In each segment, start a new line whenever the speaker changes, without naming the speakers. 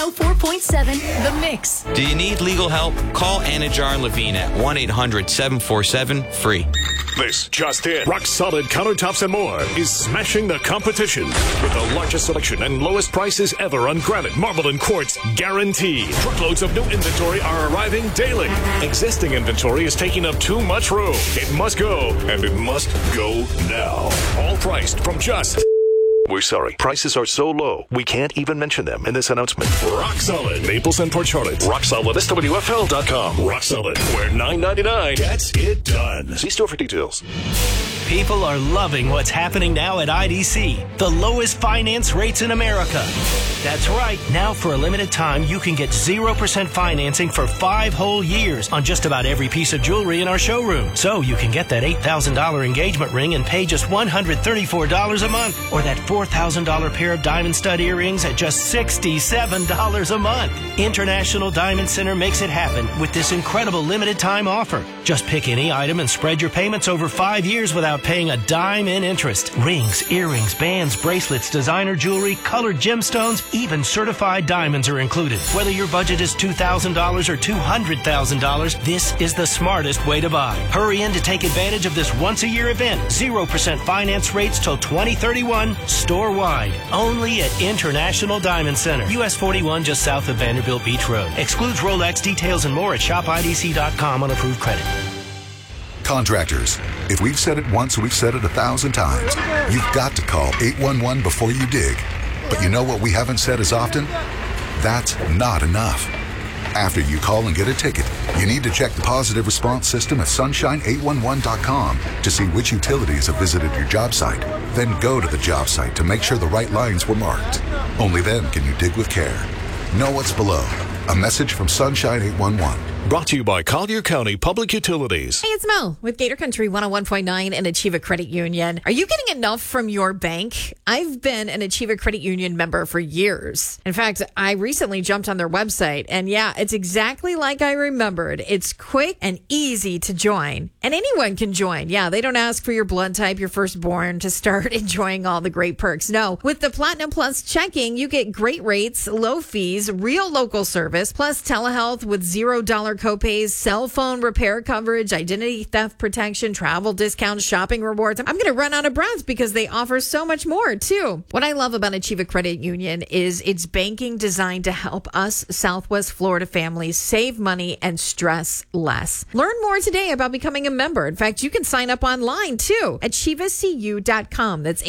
104.7 The Mix.
Do you need legal help? Call Anajar and Levine at 1-800-747-FREE.
This just in. Rock Solid Countertops and More is smashing the competition with the largest selection and lowest prices ever on granite, marble, and quartz guaranteed. Truckloads of new inventory are arriving daily. Existing inventory is taking up too much room. It must go, and it must go now. All priced from just... We're sorry. Prices are so low, we can't even mention them in this announcement. Rock Solid, Naples and Port Charlotte. Rock Solid, SWFL.com. Rock Solid, where $9.99 gets it done. See store for details.
People are loving what's happening now at IDC. The lowest finance rates in America. That's right. Now for a limited time, you can get 0% financing for 5 whole years on just about every piece of jewelry in our showroom. So you can get that $8,000 engagement ring and pay just $134 a month, or that $4,000 pair of diamond stud earrings at just $67 a month. International Diamond Center makes it happen with this incredible limited time offer. Just pick any item and spread your payments over 5 years without paying a dime in interest. Rings, earrings, bands, bracelets, designer jewelry, colored gemstones, even certified diamonds are included. Whether your budget is $2,000 or $200,000, this is the smartest way to buy. Hurry in to take advantage of this once-a-year event. 0% finance rates till 2031, store-wide. Only at International Diamond Center. US 41 just south of Vanderbilt Beach Road. Excludes Rolex. Details and more at shopidc.com on approved credit.
Contractors, if we've said it once, we've said it 1,000 times. You've got to call 811 before you dig. But you know what we haven't said as often? That's not enough. After you call and get a ticket, you need to check the positive response system at sunshine811.com to see which utilities have visited your job site. Then go to the job site to make sure the right lines were marked. Only then can you dig with care. Know what's below. A message from Sunshine 811.
Brought to you by Collier County Public Utilities.
Hey, it's Mel with Gator Country 101.9 and Achieva Credit Union. Are you getting enough from your bank? I've been an Achieva Credit Union member for years. In fact, I recently jumped on their website, and yeah, it's exactly like I remembered. It's quick and easy to join, and anyone can join. Yeah, they don't ask for your blood type, your firstborn, to start enjoying all the great perks. No, with the Platinum Plus checking, you get great rates, low fees, real local service, plus telehealth with $0 copays, cell phone repair coverage, identity theft protection, travel discounts, shopping rewards. I'm going to run out of breath because they offer so much more, too. What I love about Achieva Credit Union is it's banking designed to help us Southwest Florida families save money and stress less. Learn more today about becoming a member. In fact, you can sign up online, too, at AchievaCU.com. That's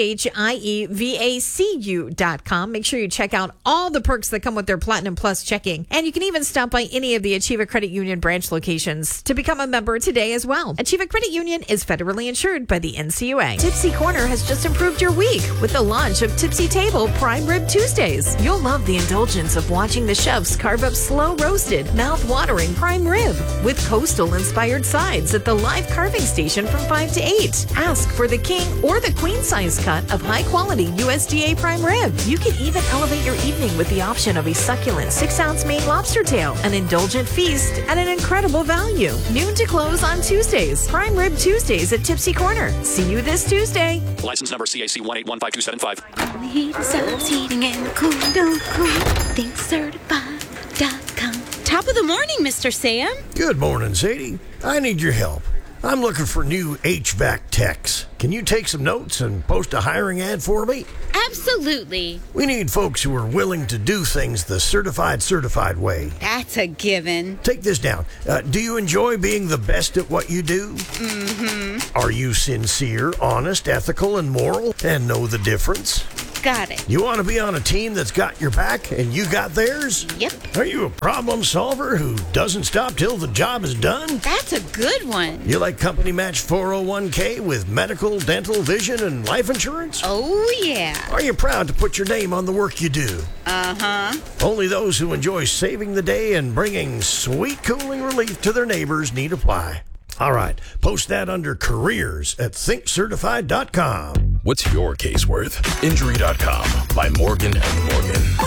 AchievaCU.com. Make sure you check out all the perks that come with their Platinum Plus checking. And you can even stop by any of the Achieva Credit Union branch locations to become a member today as well. Achieva Credit Union is federally insured by the NCUA. Tipsy Corner has just improved your week with the launch of Tipsy Table Prime Rib Tuesdays. You'll love the indulgence of watching the chefs carve up slow roasted, mouth-watering prime rib with coastal-inspired sides at the live carving station from 5 to 8. Ask for the king or the queen size cut of high-quality USDA prime rib. You can even elevate your evening with the option of a succulent 6-ounce Maine lobster tail, an indulgent feast at an incredible value. Noon to close on Tuesdays. Prime Rib Tuesdays at Tipsy Corner. See you this Tuesday.
License number CAC 1815275.
The heat subs heating and the cool don't cool. ThinkCertified.com. Top of the morning, Mr. Sam.
Good morning, Sadie. I need your help. I'm looking for new HVAC techs. Can you take some notes and post a hiring ad for me?
Absolutely.
We need folks who are willing to do things the certified way.
That's a given.
Take this down. Do you enjoy being the best at what you do?
Mm-hmm.
Are you sincere, honest, ethical, and moral, and know the difference?
Got it.
You want to be on a team that's got your back and you got theirs?
Yep.
Are you a problem solver who doesn't stop till the job is done?
That's a good one.
You like company match 401k with medical, dental, vision, and life insurance?
Oh, yeah.
Are you proud to put your name on the work you do?
Uh-huh.
Only those who enjoy saving the day and bringing sweet cooling relief to their neighbors need apply. All right, post that under careers at thinkcertified.com.
What's your case worth? Injury.com by Morgan & Morgan.